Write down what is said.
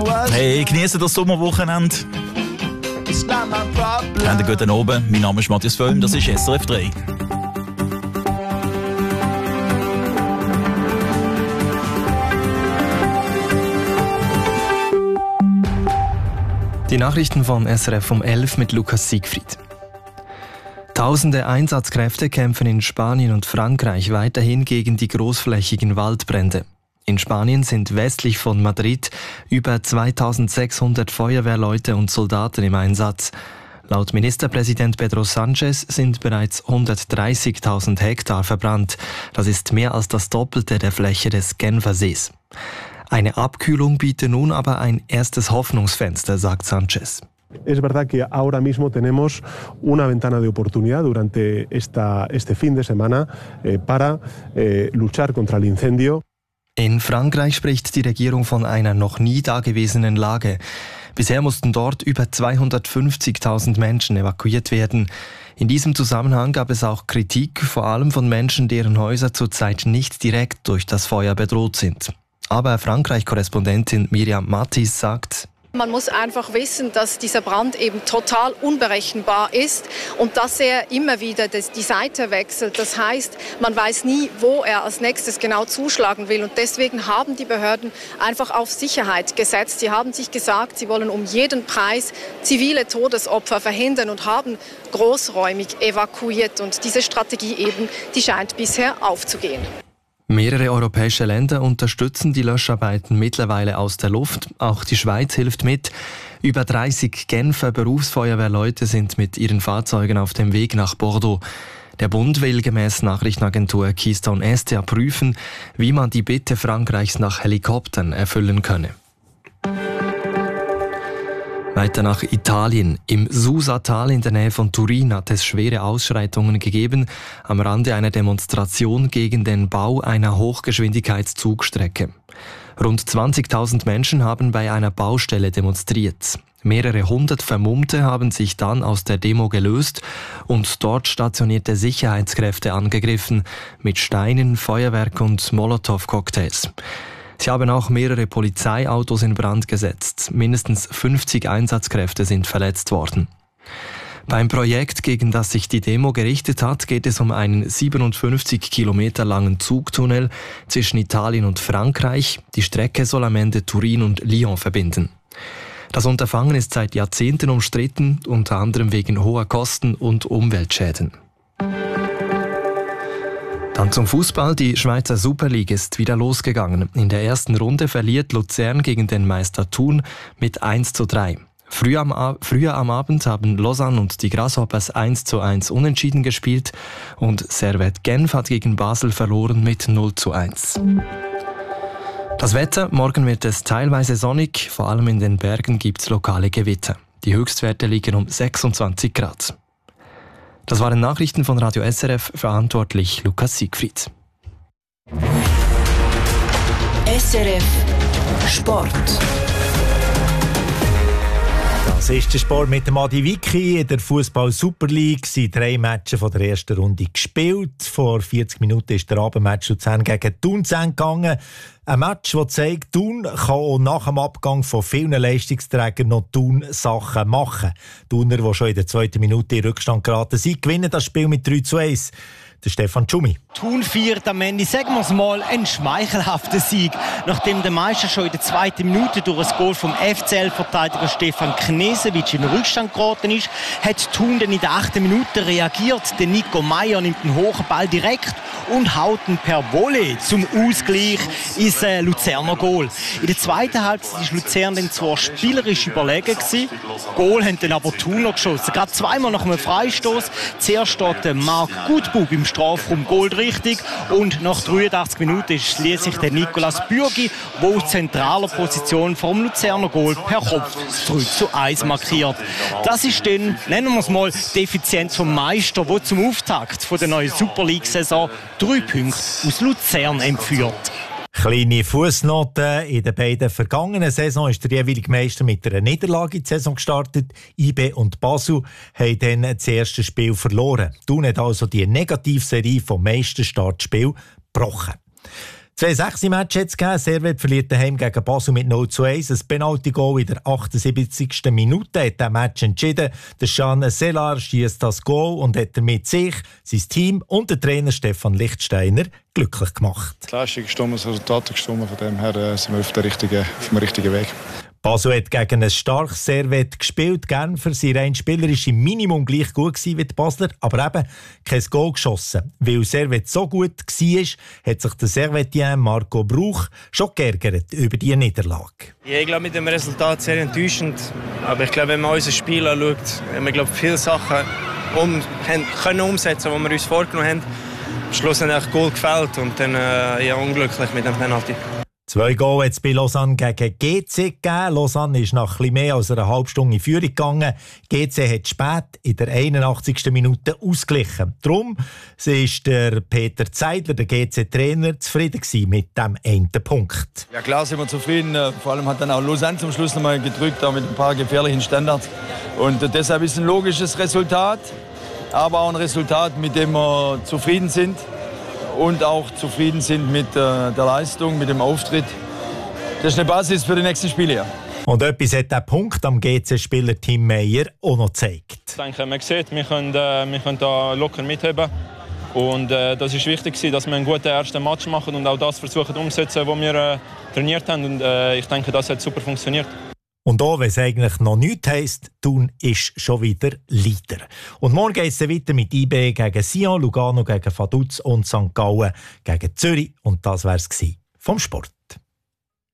Hey, genießen das Sommerwochenende. Habt einen guten Abend. Mein Name ist Matthias Völlm, das ist SRF 3. Die Nachrichten von SRF um 11 mit Lukas Siegfried. Tausende Einsatzkräfte kämpfen in Spanien und Frankreich weiterhin gegen die großflächigen Waldbrände. In Spanien sind westlich von Madrid über 2600 Feuerwehrleute und Soldaten im Einsatz. Laut Ministerpräsident Pedro Sánchez sind bereits 130.000 Hektar verbrannt. Das ist mehr als das Doppelte der Fläche des Genfersees. Eine Abkühlung bietet nun aber ein erstes Hoffnungsfenster, sagt Sánchez. Es verdad que ahora mismo tenemos una ventana de oportunidad durante este fin de semana para luchar contra el incendio. In Frankreich spricht die Regierung von einer noch nie dagewesenen Lage. Bisher mussten dort über 250.000 Menschen evakuiert werden. In diesem Zusammenhang gab es auch Kritik, vor allem von Menschen, deren Häuser zurzeit nicht direkt durch das Feuer bedroht sind. Aber Frankreich-Korrespondentin Miriam Mattis sagt: Man muss einfach wissen, dass dieser Brand eben total unberechenbar ist und dass er immer wieder die Seite wechselt. Das heißt, man weiß nie, wo er als nächstes genau zuschlagen will. Und deswegen haben die Behörden einfach auf Sicherheit gesetzt. Sie haben sich gesagt, sie wollen um jeden Preis zivile Todesopfer verhindern und haben großräumig evakuiert. Und diese Strategie eben, die scheint bisher aufzugehen. Mehrere europäische Länder unterstützen die Löscharbeiten mittlerweile aus der Luft. Auch die Schweiz hilft mit. Über 30 Genfer Berufsfeuerwehrleute sind mit ihren Fahrzeugen auf dem Weg nach Bordeaux. Der Bund will gemäß Nachrichtenagentur Keystone SDA prüfen, wie man die Bitte Frankreichs nach Helikoptern erfüllen könne. Weiter nach Italien. Im Susa-Tal in der Nähe von Turin hat es schwere Ausschreitungen gegeben am Rande einer Demonstration gegen den Bau einer Hochgeschwindigkeitszugstrecke. Rund 20.000 Menschen haben bei einer Baustelle demonstriert. Mehrere hundert Vermummte haben sich dann aus der Demo gelöst und dort stationierte Sicherheitskräfte angegriffen mit Steinen, Feuerwerk und Molotow-Cocktails. Sie haben auch mehrere Polizeiautos in Brand gesetzt. Mindestens 50 Einsatzkräfte sind verletzt worden. Beim Projekt, gegen das sich die Demo gerichtet hat, geht es um einen 57 Kilometer langen Zugtunnel zwischen Italien und Frankreich. Die Strecke soll am Ende Turin und Lyon verbinden. Das Unterfangen ist seit Jahrzehnten umstritten, unter anderem wegen hoher Kosten und Umweltschäden. Dann zum Fußball. Die Schweizer Super League ist wieder losgegangen. In der ersten Runde verliert Luzern gegen den Meister Thun mit 1:3. Früher am Abend haben Lausanne und die Grasshoppers 1:1 unentschieden gespielt und Servette Genf hat gegen Basel verloren mit 0:1. Das Wetter: Morgen wird es teilweise sonnig, vor allem in den Bergen gibt es lokale Gewitter. Die Höchstwerte liegen um 26 Grad. Das waren Nachrichten von Radio SRF, verantwortlich Lukas Siegfried. SRF Sport. Das ist der Sport mit dem Adi Vicky in der Fußball Super League. Es sind 3 Matches von der ersten Runde gespielt. Vor 40 Minuten ist der Abendmatch Luzern gegen Thun gegangen. Ein Match, das zeigt, Thun kann auch nach dem Abgang von vielen Leistungsträgern noch Thun-Sachen machen. Thuner, die schon in der 2. Minute in Rückstand geraten sind, gewinnen das Spiel mit 3:1. Der Stefan Tschumi. Thun feiert am Ende, sagen wir es mal, einen schmeichelhaften Sieg. Nachdem der Meister schon in der 2. Minute durch ein Goal vom FCL-Verteidiger Stefan Knesewitsch in den Rückstand geraten ist, hat Thun dann in der 8. Minute reagiert. Der Nico Meyer nimmt den hohen Ball direkt und haut ihn per Volley zum Ausgleich ins Luzerner Goal. In der zweiten Halbzeit war Luzern dann zwar spielerisch überlegen gewesen, Goal haben dann aber Thuner geschossen. Gerade zweimal nach einem Freistoß. Zuerst steht Marc Gutbub im Strafraum goldrichtig und nach 83 Minuten schließt sich der Nicolas Bürgi, der aus zentraler Position vom Luzerner Goal per Kopf 3:1 markiert. Das ist dann, nennen wir es mal, die Effizienz vom Meister, der zum Auftakt der neuen Super League-Saison 3 Punkte aus Luzern entführt. Kleine Fußnoten: In den beiden vergangenen Saisons ist der jeweilige Meister mit einer Niederlage in die Saison gestartet. IB und Basel haben dann das erste Spiel verloren. Thun hat also die Negativserie vom Meisterstartspiel gebrochen. 2 6-Matches hat es gegeben. Servette verliert daheim gegen Basel mit 0:1. Ein Penalty-Goal in der 78. Minute hat das Match entschieden. Der Jean Sellar schießt das Goal und hat damit sich, sein Team und der Trainer Stefan Lichtsteiner glücklich gemacht. Die Leistung ist gestimmt, das Resultat ist gestimmt. Von dem her sind wir auf dem richtigen Weg. Basel hat gegen ein starkes Servette gespielt. Genfer sind rein spielerisch im Minimum gleich gut gewesen wie die Basler, aber eben kein Goal geschossen. Weil Servette so gut war, hat sich der Servettien Marco Bruch schon geärgert über die Niederlage. Ja, ich glaube, mit dem Resultat sehr enttäuschend. Aber ich glaube, wenn man unser Spiel anschaut, haben wir viele Sachen können umsetzen, die wir uns vorgenommen haben. Am Schluss hat ein Goal gefällt und dann unglücklich mit dem Penalty. 2 Goal hat es bei Lausanne gegen GC gegeben. Lausanne ist nach etwas mehr als einer halben Stunde in Führung gegangen. GC hat spät in der 81. Minute ausgeglichen. Darum ist der Peter Zeidler, der GC-Trainer, zufrieden mit dem einen Punkt. Ja klar sind wir zufrieden. Vor allem hat dann auch Lausanne zum Schluss noch mal gedrückt, auch mit ein paar gefährlichen Standards. Und deshalb ist ein logisches Resultat, aber auch ein Resultat, mit dem wir zufrieden sind. Und auch zufrieden sind mit der Leistung, mit dem Auftritt. Das ist eine Basis für die nächsten Spiele. Ja. Und etwas hat der Punkt am GC-Spieler Tim Meyer auch noch gezeigt. Ich denke, man sieht, wir können da locker mitheben. Und das ist wichtig, dass wir einen guten ersten Match machen und auch das versuchen umzusetzen, was wir trainiert haben. Und ich denke, das hat super funktioniert. Und auch wenn es eigentlich noch nichts heisst, Thun ist schon wieder Leader. Und morgen geht es weiter mit IB gegen Sion, Lugano gegen Vaduz und St. Gallen gegen Zürich. Und das wär's vom Sport.